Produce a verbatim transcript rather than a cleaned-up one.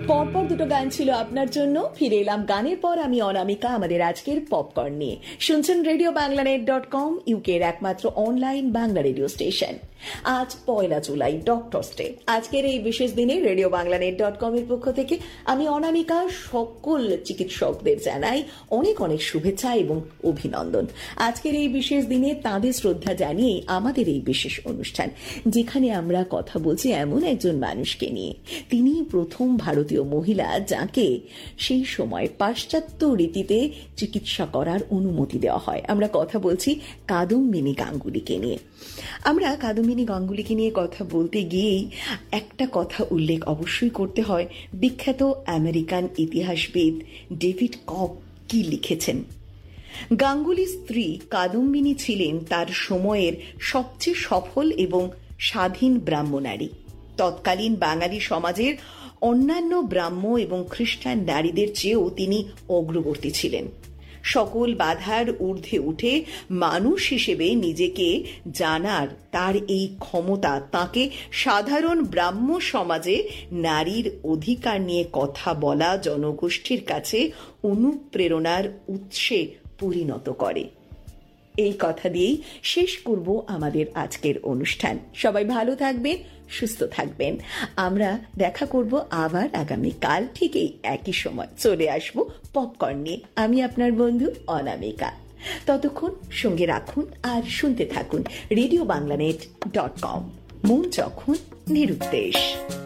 পরপর দুটো গান ছিল আপনার জন্য। ফিরে এলাম গানের পর, আমি অনামিকা আমাদের আজকের পপকর্ন নিয়ে। শুনছেন radio Bangla net dot com, ইউকের একমাত্র অনলাইন বাংলা রেডিও স্টেশন। আজ পয়লা জুলাই, ডক্টরস ডে। আজকের এই বিশেষ দিনে radio Bangla net dot com এর পক্ষ থেকে আমি অনামিকা সকল চিকিৎসকদের জানাই অনেক অনেক শুভেচ্ছা এবং অভিনন্দন। আজকের এই বিশেষ দিনে তাঁদের শ্রদ্ধা জানিয়ে আমাদের এই বিশেষ অনুষ্ঠান, যেখানে আমরা কথা বলছি এমন একজন মানুষকে নিয়ে। তিনি প্রথম ভারতীয় মহিলা যাকে সেই সময় পাশ্চাত্য রীতিতে চিকিৎসা করার অনুমতি দেওয়া হয়। আমরা কথা বলছি কাদম্বিনী গাঙ্গুলিকে নিয়ে। আমরা কাদম্বিনী গাঙ্গুলিকে নিয়ে কথা বলতে গিয়েই একটা কথা উল্লেখ অবশ্যই করতে হয়। বিখ্যাত আমেরিকান ইতিহাসবিদ ডেভিড কক কি লিখেছেন। গাঙ্গুলি স্ত্রী কাদম্বিনী ছিলেন তার সময়ের সবচেয়ে সফল এবং স্বাধীন ব্রাহ্মনারী। তৎকালীন বাঙালি সমাজের অন্যান্য ব্রাহ্ম এবং খ্রিস্টান নারীদের চেয়েও তিনি অগ্রবর্তী ছিলেন। সকল বাধার ঊর্ধ্বে উঠে মানুষ হিসেবে নিজেকে জানার তার এই ক্ষমতা তাকে সাধারণ ব্রাহ্ম সমাজে নারীর অধিকার নিয়ে কথা বলা জনগোষ্ঠীর কাছে অনুপ্রেরণার উৎসে পরিণত করে। এই কথা দিয়েই শেষ করব আমাদের আজকের অনুষ্ঠান। সবাই ভালো থাকবেন, সুস্থ থাকবেন। আমরা দেখা করব আবার আগামীকাল ঠিক এই একই সময়। চলে আসবো পপকর্ন নিয়ে। আমি আপনার বন্ধু অনামিকা। ততক্ষণ সঙ্গে রাখুন আর শুনতে থাকুন radio Bangla net dot com. মন যখন নিরুদ্দেশ।